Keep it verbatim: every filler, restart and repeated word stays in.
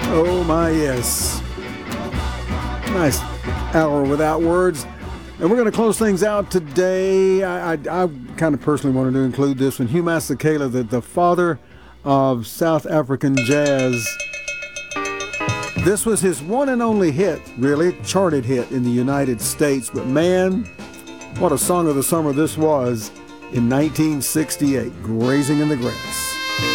Oh my yes. Nice hour without words. And we're going to close things out today. I, I, I kind of personally wanted to include this one. Hugh Masekela, the, the father of South African jazz. This was his one and only hit, really, charted hit in the United States. But man, what a song of the summer this was in nineteen sixty-eight, Grazing in the Grass.